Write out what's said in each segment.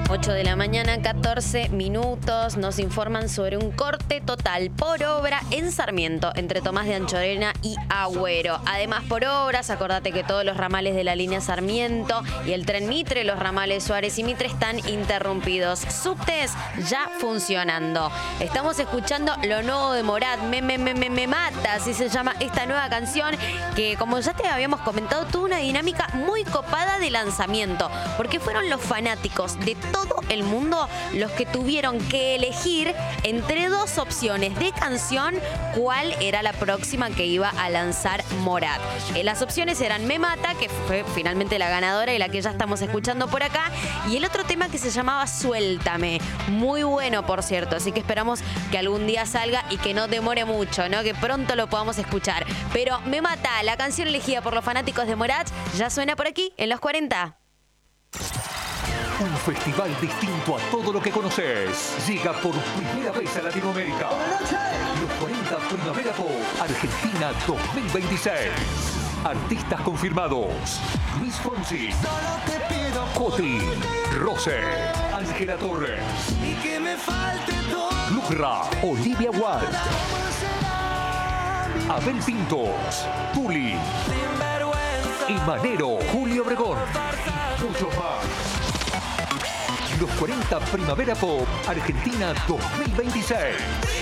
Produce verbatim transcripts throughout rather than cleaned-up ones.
ocho de la mañana, catorce minutos. Nos informan sobre un corte total por obra en Sarmiento, entre Tomás de Anchorena y Agüero. Además, por obras, acordate que todos los ramales de la línea Sarmiento y el tren Mitre, los ramales Suárez y Mitre, están interrumpidos. Subtes ya funcionando. Estamos escuchando lo nuevo de Morat, Me, me, me, me, me mata, así se llama esta nueva canción, que como ya te habíamos comentado, tuvo una dinámica muy copada de lanzamiento, porque fueron los fanáticos de todo el mundo los que tuvieron que elegir entre dos opciones de canción cuál era la próxima que iba a lanzar Morat. Eh, las opciones eran Me Mata, que fue finalmente la ganadora y la que ya estamos escuchando por acá, y el otro tema que se llamaba Suéltame, muy bueno por cierto, así que esperamos que algún día salga y que no demore mucho, ¿no? Que pronto lo podamos escuchar. Pero Me Mata, la canción elegida por los fanáticos de Morat, ya suena por aquí en los cuarenta. Un festival distinto a todo lo que conoces. Llega por primera vez a Latinoamérica. Los cuarenta Primavera Pop Argentina dos mil veintiséis. Artistas confirmados: Luis Fonsi, Coti, Rose, Ángela Torres, Lucra, Olivia Wilde, Abel Pintos, Tuli y Manero, Julio Obregón y muchos más. Los cuarenta Primavera Pop Argentina dos mil veintiséis.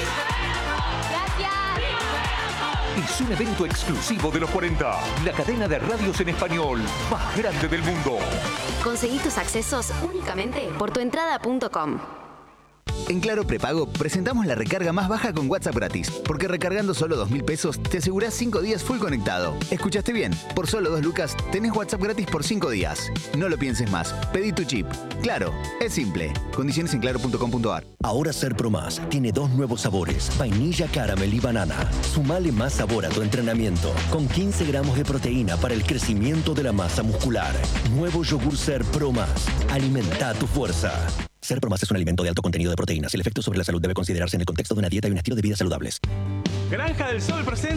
Gracias. Es un evento exclusivo de los cuarenta, la cadena de radios en español más grande del mundo. Conseguí tus accesos únicamente por tuentrada punto com. En Claro Prepago presentamos la recarga más baja con WhatsApp gratis, porque recargando solo dos mil pesos te asegurás cinco días full conectado. ¿Escuchaste bien? Por solo dos lucas tenés WhatsApp gratis por cinco días. No lo pienses más. Pedí tu chip. Claro, es simple. Condiciones en claro punto com punto ar. Ahora Ser Pro Más tiene dos nuevos sabores: vainilla, caramel y banana. Sumale más sabor a tu entrenamiento, con quince gramos de proteína para el crecimiento de la masa muscular. Nuevo yogur Ser Pro Más. Alimenta tu fuerza. Ser Pro Más es un alimento de alto contenido de proteínas. El efecto sobre la salud debe considerarse en el contexto de una dieta y un estilo de vida saludables. Granja del Sol presenta